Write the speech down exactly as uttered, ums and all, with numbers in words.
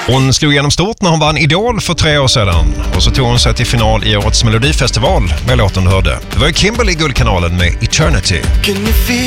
Hon slog igenom stort när hon vann Idol för tre år sedan. Och så tog hon sig till final i årets Melodifestival med låten du hörde. Det var ju Kimberly i Guldkanalen med Eternity.